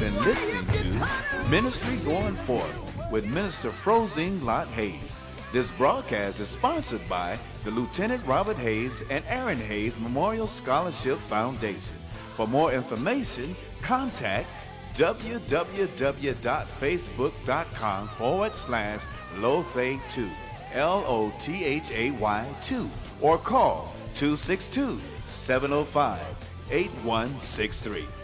been listening to Ministry Going Forth with Minister Frozine Lott Hayes. This broadcast is sponsored by the Lieutenant Robert Hayes and Aaron Hayes Memorial Scholarship Foundation. For more information, contact www.facebook.com/Lothay2, LOTHAY2, or call 262-705-8163.